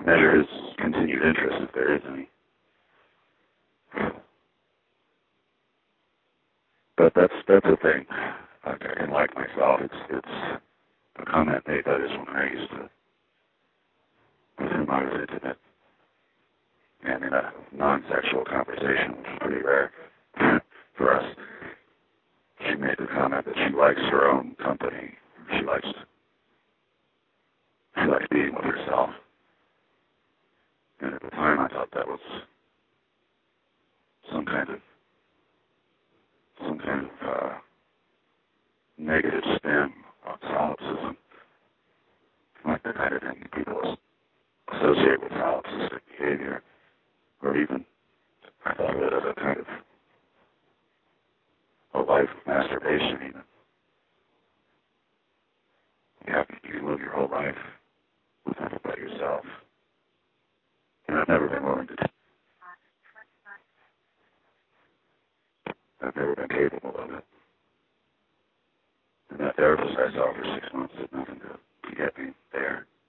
measure his continued interest, if there is any. But that's a thing. I can like myself. It's a comment made by this woman I used to, with whom I was intimate, and in a non-sexual conversation, which is pretty rare for us. She made the comment that she likes her own company. She likes being with herself. And at the time, I thought that was some kind of negative spin on solipsism, like the kind of thing people associate with solipsistic behavior, or even I thought of it as a kind of a life of masturbation. Even you can live your whole life with nothing but yourself. And I've never been willing to. I've never been capable of it. And that therapist I saw for 6 months did nothing to get me there.